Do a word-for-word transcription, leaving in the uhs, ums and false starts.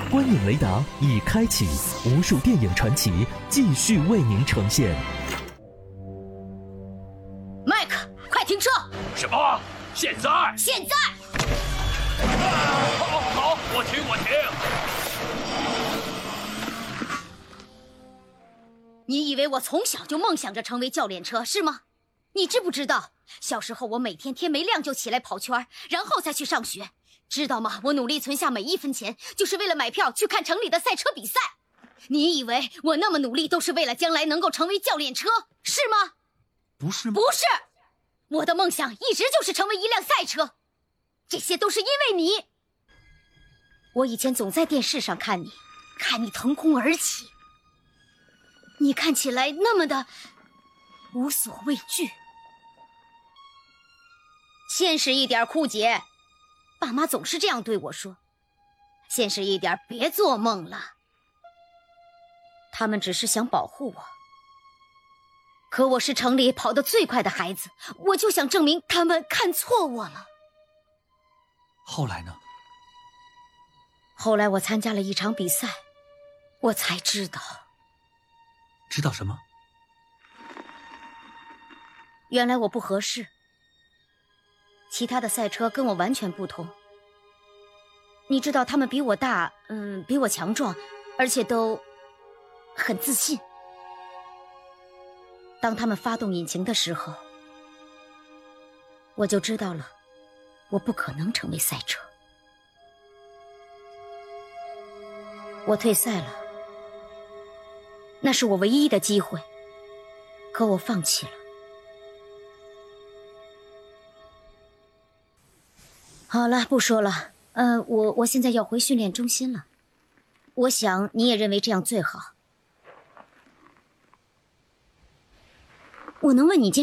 观影雷达已开启，无数电影传奇继续为您呈现。 麦克，快停车！ 什么？现在？ 现在！ 好，好，我停，我停。 你以为我从小就梦想着成为教练车是吗？你知不知道，小时候我每天天没亮就起来跑圈，然后再去上学，知道吗？我努力存下每一分钱，就是为了买票去看城里的赛车比赛。你以为我那么努力都是为了将来能够成为教练车，是吗？ 不是吗？ 不是，我的梦想一直就是成为一辆赛车，这些都是因为你。我以前总在电视上看你，看你腾空而起，你看起来那么的无所畏惧。现实一点，酷姐，爸妈总是这样对我说，现实一点，别做梦了。他们只是想保护我，可我是城里跑得最快的孩子，我就想证明他们看错我了。 后来呢？ 后来我参加了一场比赛，我才知道。 知道什么？ 原来我不合适，其他的赛车跟我完全不同。你知道他们比我大，嗯，比我强壮，而且都很自信。当他们发动引擎的时候，我就知道了，我不可能成为赛车。我退赛了，那是我唯一的机会，可我放弃了。好了，不说了。呃，我我现在要回训练中心了。我想你也认为这样最好。我能问你件